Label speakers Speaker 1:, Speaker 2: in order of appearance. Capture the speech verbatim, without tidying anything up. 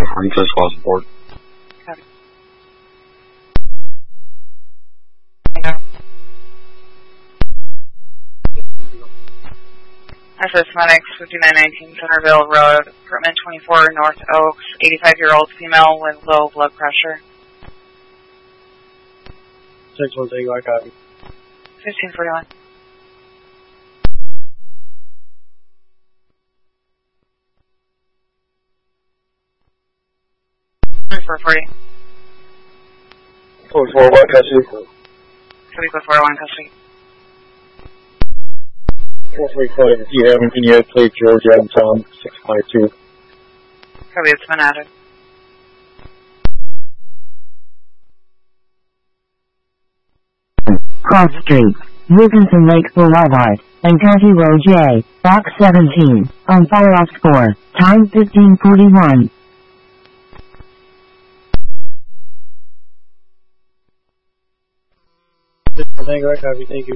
Speaker 1: I'm just lost board.
Speaker 2: Copy. S S Medics, fifty-nine nineteen Centerville Road, apartment twenty-four, North Oaks, eighty-five-year-old female with low blood pressure.
Speaker 3: six one Tango, I copy.
Speaker 2: fifteen forty-one. twenty-four forty.
Speaker 3: four four one, custody.
Speaker 2: Copy, code four oh one, custody.
Speaker 3: four three five, if you have anything yet, play George Adam Tom, six five two.
Speaker 2: Copy, it's been added.
Speaker 4: Cross Street, Wilkinson Lake Boulevard, and County Road J, Box seventeen, on fire off score, time fifteen forty-one.
Speaker 3: Tango, I copy, thank you.